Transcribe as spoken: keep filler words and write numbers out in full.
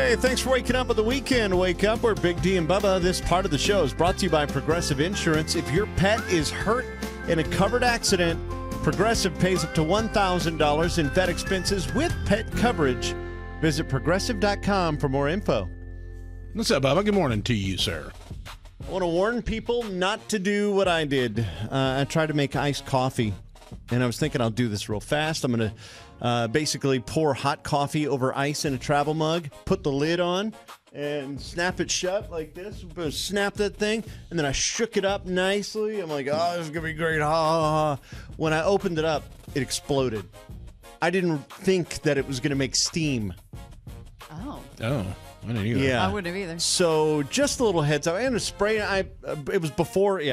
Hey, thanks for waking up on the weekend. Wake up, we're Big D and Bubba. This part of the show is brought to you by Progressive Insurance. If your pet is hurt in a covered accident, Progressive pays up to one thousand dollars in vet expenses with pet coverage. Visit progressive dot com for more info. What's up, Bubba? Good morning to you, sir. I want to warn people not to do what I did. Uh, I tried to make iced coffee, and I was thinking I'll do this real fast. I'm going to uh, basically pour hot coffee over ice in a travel mug, put the lid on, and snap it shut like this. Snap that thing, and then I shook it up nicely. I'm like, oh, this is going to be great. Ah. When I opened it up, it exploded. I didn't think that it was going to make steam. Oh. Oh, I didn't either. Yeah. I wouldn't have either. So just a little heads up. And a spray, I, uh, it was before, yeah.